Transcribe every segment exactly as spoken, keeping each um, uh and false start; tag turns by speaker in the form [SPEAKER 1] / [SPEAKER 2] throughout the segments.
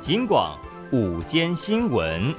[SPEAKER 1] 警广午间新闻。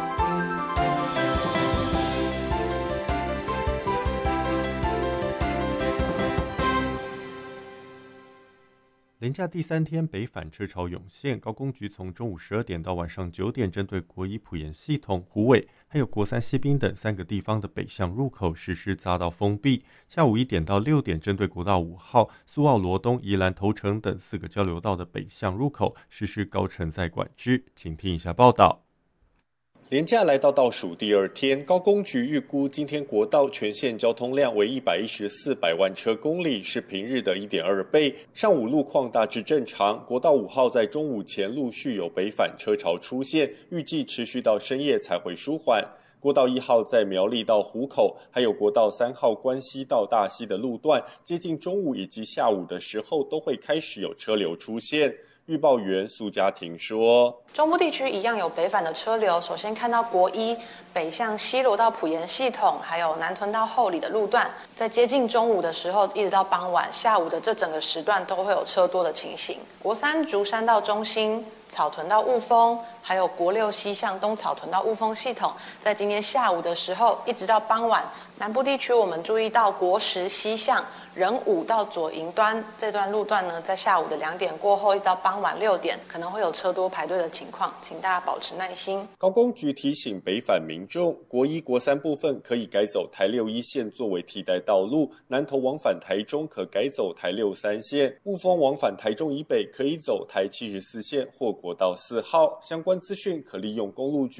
[SPEAKER 2] 连假第三天，北返车潮涌现，高工局从中午十二点到晚上九点，针对国一埔盐系统、虎尾，还有国三西滨等三个地方的北向入口实施匝道封闭。下午一点到六点，针对国道五号、苏澳罗东、宜兰头城等四个交流道的北向入口实施高承载管制。请听一下报道。连假来到倒数第二天，高工局预估今天国道全线交通量为一百一十四百万车公里，是平日的 一点二倍。上午路况大致正常，国道五号在中午前陆续有北返车潮出现，预计持续到深夜才会舒缓。国道一号在苗栗到湖口，还有国道三号关西到大溪的路段，接近中午以及下午的时候都会开始有车流出现。预报员苏家庭说，
[SPEAKER 3] 中部地区一样有北返的车流，首先看到国一北向西螺到埔盐系统，还有南屯到后里的路段，在接近中午的时候一直到傍晚下午的这整个时段都会有车多的情形。国三竹山到中心，草屯到雾峰，还有国六西向东草屯到雾峰系统，在今天下午的时候一直到傍晚，南部地区我们注意到国十西向仁武到左营端这段路段呢，在下午的两点过后一直到傍晚六点可能会有车多排队的情况，请大家保持耐心。
[SPEAKER 2] 高工局提醒北返民众，国一国三部分可以改走台六一线作为替代道路，南投往返台中可改走台六三线，雾峰往返台中以北可以走台七十四线或国道四号。相关资讯可利用公路局